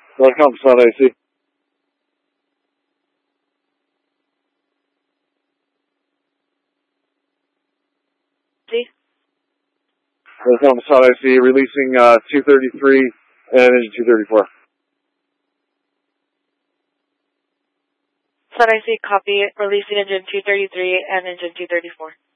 Welcome, Sun IC. See? Welcome, Sun IC. Releasing 233 and engine 234. Sun IC, copy. Releasing engine 233 and engine 234.